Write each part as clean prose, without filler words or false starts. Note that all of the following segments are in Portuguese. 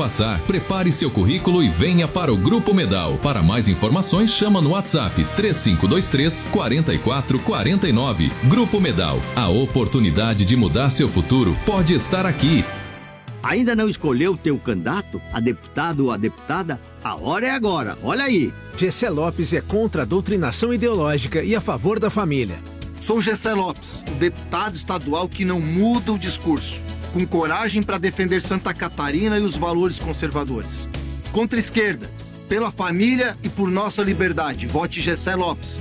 passar. Prepare seu currículo e venha para o Grupo Medal. Para mais informações, chama no WhatsApp 3523-4449. Grupo Medal, a oportunidade de mudar seu futuro pode estar aqui. Ainda não escolheu o teu candidato, a deputado ou a deputada? A hora é agora, olha aí. Gessé Lopes é contra a doutrinação ideológica e a favor da família. Sou Gessé Lopes, o deputado estadual que não muda o discurso, com coragem para defender Santa Catarina e os valores conservadores. Contra a esquerda, pela família e por nossa liberdade. Vote Gessé Lopes,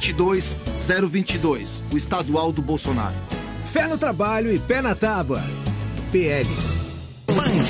22022, o estadual do Bolsonaro. Fé no trabalho e pé na tábua. PL. Band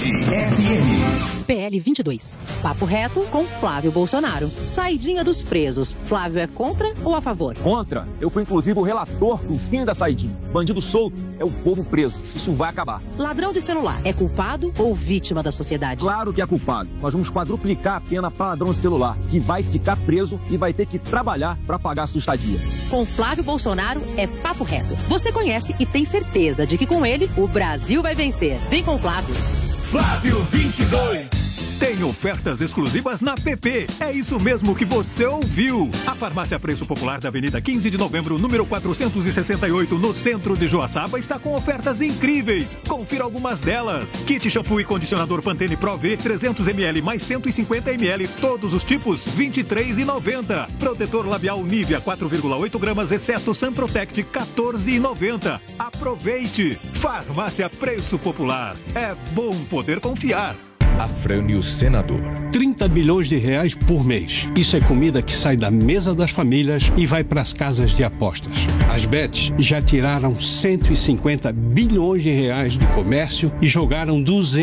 FM. PL 22. Papo reto com Flávio Bolsonaro. Saidinha dos presos. Flávio é contra ou a favor? Contra. Eu fui inclusive o relator do fim da saidinha. Bandido solto é o povo preso. Isso vai acabar. Ladrão de celular é culpado ou vítima da sociedade? Claro que é culpado. Nós vamos quadruplicar a pena para ladrão de celular, que vai ficar preso e vai ter que trabalhar para pagar a sua estadia. Com Flávio Bolsonaro é papo reto. Você conhece e tem certeza de que com ele o Brasil vai vencer. Vem com o Flávio. Flávio 22. Tem ofertas exclusivas na PP. É isso mesmo que você ouviu. A Farmácia Preço Popular da Avenida 15 de Novembro, número 468, no centro de Joaçaba, está com ofertas incríveis. Confira algumas delas. Kit shampoo e condicionador Pantene Pro V, 300ml mais 150ml, todos os tipos, R$ 23,90. Protetor labial Nivea, 4,8 gramas, exceto Sun Protect, R$ 14,90. Aproveite. Farmácia Preço Popular. É bom poder confiar. Afrânio Senador. 30 bilhões de reais por mês. Isso é comida que sai da mesa das famílias e vai para as casas de apostas. As bets já tiraram 150 bilhões de reais do comércio e jogaram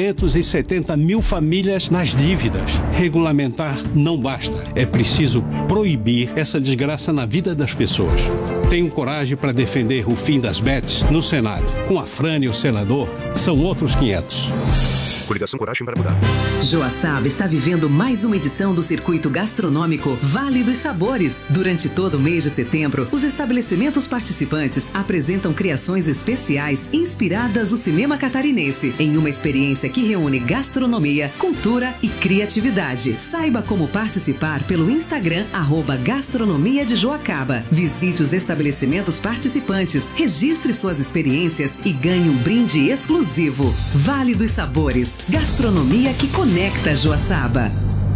270 mil famílias nas dívidas. Regulamentar não basta. É preciso proibir essa desgraça na vida das pessoas. Tenho coragem para defender o fim das bets no Senado. Com Afrânio Senador, são outros 500. Coligação Coragem para Mudar. Joaçaba está vivendo mais uma edição do circuito gastronômico Vale dos Sabores. Durante todo o mês de setembro, os estabelecimentos participantes apresentam criações especiais inspiradas no cinema catarinense, em uma experiência que reúne gastronomia, cultura e criatividade. Saiba como participar pelo Instagram @gastronomia de Joacaba. Visite os estabelecimentos participantes, registre suas experiências e ganhe um brinde exclusivo. Vale dos Sabores. Gastronomia que conecta Joaçaba.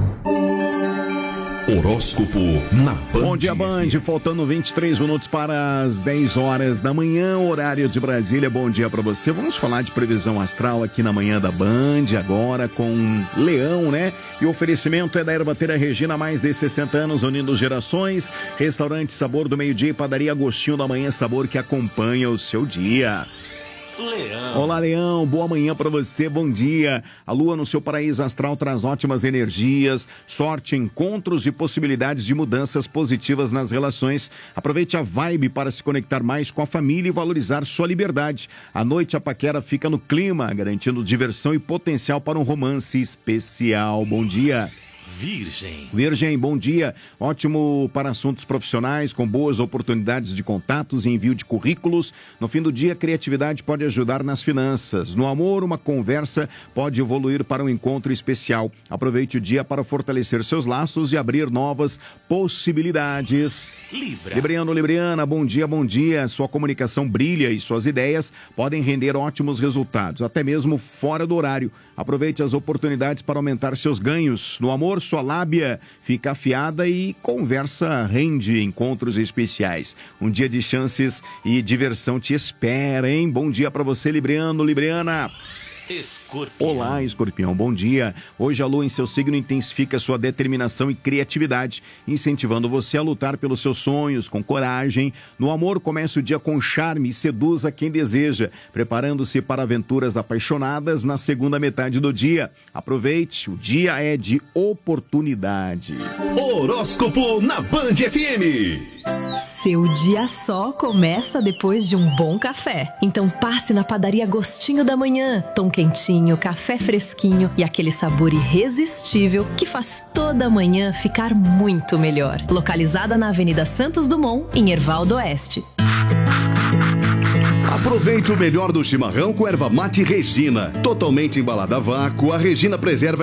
Horóscopo na Band. Bom dia, Band. Faltando 23 minutos para as 10 horas da manhã, horário de Brasília. Bom dia para você. Vamos falar de previsão astral aqui na manhã da Band, agora com Leão, né? E o oferecimento é da Ervateira Regina, há mais de 60 anos, unindo gerações. Restaurante Sabor do Meio-Dia e Padaria Agostinho da Manhã, sabor que acompanha o seu dia. Leão. Olá, Leão, boa manhã para você, bom dia. A lua no seu paraíso astral traz ótimas energias, sorte, encontros e possibilidades de mudanças positivas nas relações. Aproveite a vibe para se conectar mais com a família e valorizar sua liberdade. À noite a paquera fica no clima, garantindo diversão e potencial para um romance especial. Bom dia. Virgem, bom dia. Ótimo para assuntos profissionais, com boas oportunidades de contatos e envio de currículos. No fim do dia, a criatividade pode ajudar nas finanças. No amor, uma conversa pode evoluir para um encontro especial. Aproveite o dia para fortalecer seus laços e abrir novas possibilidades. Libriano, Libriana, bom dia, bom dia. Sua comunicação brilha e suas ideias podem render ótimos resultados, até mesmo fora do horário. Aproveite as oportunidades para aumentar seus ganhos. No amor, sua lábia fica afiada e conversa rende encontros especiais. Um dia de chances e diversão te espera, hein? Bom dia para você, Libriano, Libriana. Escorpião. Olá, Escorpião, bom dia. Hoje a lua em seu signo intensifica sua determinação e criatividade, incentivando você a lutar pelos seus sonhos com coragem. No amor, comece o dia com charme e seduza quem deseja, preparando-se para aventuras apaixonadas na segunda metade do dia. Aproveite, o dia é de oportunidade. Horóscopo na Band FM. Seu dia só começa depois de um bom café. Então passe na Padaria Agostinho da Manhã. Tom quentinho, café fresquinho e aquele sabor irresistível que faz toda a manhã ficar muito melhor. Localizada na Avenida Santos Dumont, em Hervaldo Oeste. Aproveite o melhor do chimarrão com erva mate Regina. Totalmente embalada a vácuo, a Regina preserva